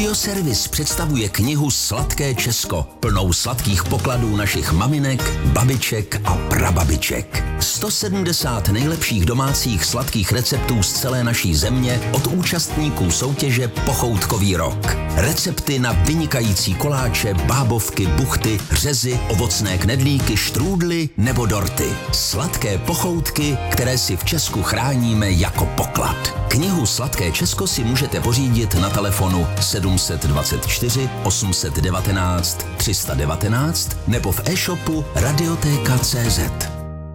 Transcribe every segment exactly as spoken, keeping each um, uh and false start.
Audioservis představuje knihu Sladké Česko, plnou sladkých pokladů našich maminek, babiček a prababiček. sto sedmdesát nejlepších domácích sladkých receptů z celé naší země od účastníků soutěže Pochoutkový rok. Recepty na vynikající koláče, bábovky, buchty, řezy, ovocné knedlíky, štrůdly nebo dorty. Sladké pochoutky, které si v Česku chráníme jako poklad. Knihu Sladké Česko si můžete pořídit na telefonu sedm dvacet čtyři osm set devatenáct tři sta devatenáct nebo v e-shopu radioteka tečka cé zet.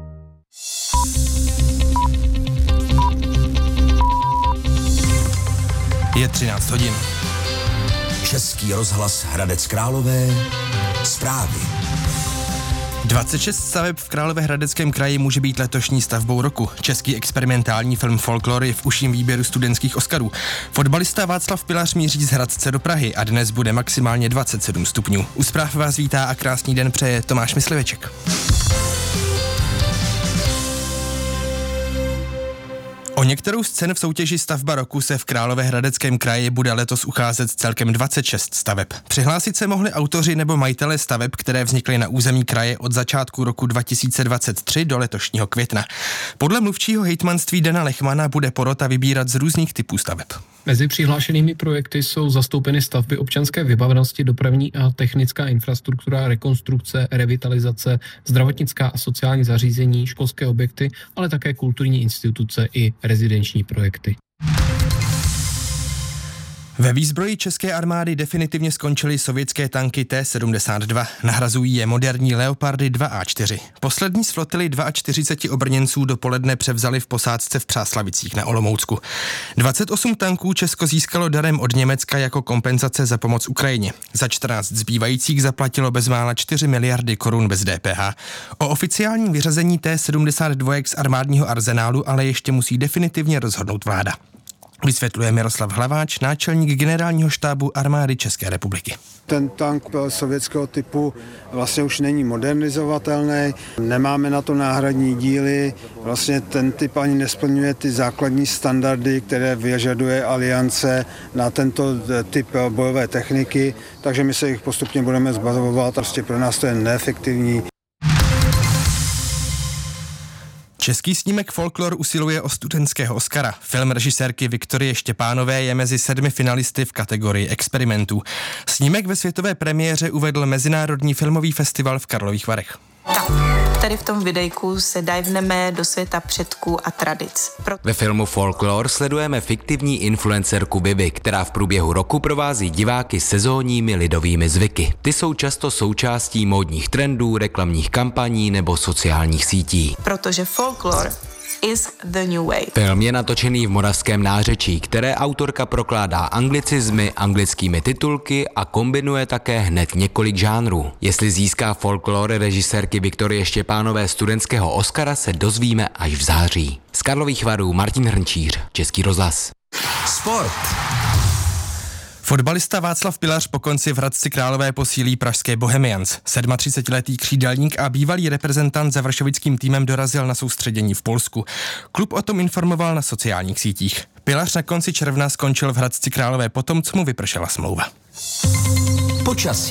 Je třináct hodin. Český rozhlas Hradec Králové. Zprávy. dvacet šest staveb v Královéhradeckém kraji může být letošní stavbou roku. Český experimentální film Folklor je v užším výběru studentských Oscarů. Fotbalista Václav Pilař míří z Hradce do Prahy a dnes bude maximálně dvacet sedm stupňů. U zpráv vás vítá a krásný den přeje Tomáš Mysliveček. O některou z cen v soutěži Stavba roku se v Královéhradeckém kraji bude letos ucházet celkem dvacet šest staveb. Přihlásit se mohli autoři nebo majitelé staveb, které vznikly na území kraje od začátku roku dva tisíce dvacet tři do letošního května. Podle mluvčího hejtmanství Dana Lechmana bude porota vybírat z různých typů staveb. Mezi přihlášenými projekty jsou zastoupeny stavby občanské vybavenosti, dopravní a technická infrastruktura, rekonstrukce, revitalizace, zdravotnická a sociální zařízení, školské objekty, ale také kulturní instituce i rezidenční projekty. Ve výzbroji české armády definitivně skončily sovětské tanky T sedmdesát dva. Nahrazují je moderní Leopardy dva A čtyři. Poslední z flotily čtyřicet dva obrněnců dopoledne převzali v posádce v Přáslavicích na Olomoucku. dvacet osm tanků Česko získalo darem od Německa jako kompenzace za pomoc Ukrajině. Za čtrnáct zbývajících zaplatilo bezmála čtyři miliardy korun bez D P H. O oficiálním vyřazení T sedmdesát dva z armádního arzenálu ale ještě musí definitivně rozhodnout vláda. Vysvětluje Miroslav Hlaváč, náčelník generálního štábu armády České republiky. Ten tank sovětského typu vlastně už není modernizovatelný, nemáme na to náhradní díly, vlastně ten typ ani nesplňuje ty základní standardy, které vyžaduje Aliance na tento typ bojové techniky, takže my se jich postupně budeme zbavovat, prostě pro nás to je neefektivní. Český snímek Folklor usiluje o studentského Oscara. Film režisérky Viktorie Štěpánové je mezi sedmi finalisty v kategorii experimentů. Snímek ve světové premiéře uvedl Mezinárodní filmový festival v Karlových Varech. Tak, tady v tom videjku se divneme do světa předků a tradic. Pro... Ve filmu Folklor sledujeme fiktivní influencerku Bibi, která v průběhu roku provází diváky sezónními lidovými zvyky. Ty jsou často součástí módních trendů, reklamních kampaní nebo sociálních sítí. Protože folklor is the new way. Film je natočený v moravském nářečí, které autorka prokládá anglicizmy, anglickými titulky a kombinuje také hned několik žánrů. Jestli získá Folklor režisérky Viktorie Štěpánové studentského Oscara, se dozvíme až v září. Z Karlových Varů Martin Hrnčíř, Český rozhlas. Sport. Fotbalista Václav Pilař po konci v Hradci Králové posílí pražské Bohemians. třicetisedmiletý křídelník a bývalý reprezentant za vršovickým týmem dorazil na soustředění v Polsku. Klub o tom informoval na sociálních sítích. Pilař na konci června skončil v Hradci Králové potom, co mu vypršela smlouva. Počasí.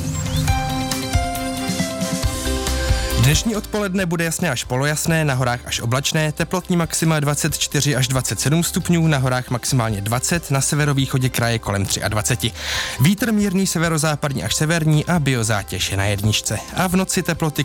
Dnešní odpoledne bude jasné až polojasné, na horách až oblačné, teplotní maxima dvacet čtyři až dvacet sedm stupňů, na horách maximálně dvacet, na severovýchodě kraje kolem dvacet tři. Vítr mírný severozápadní až severní a biozátěž je na jedničce. A v noci teploty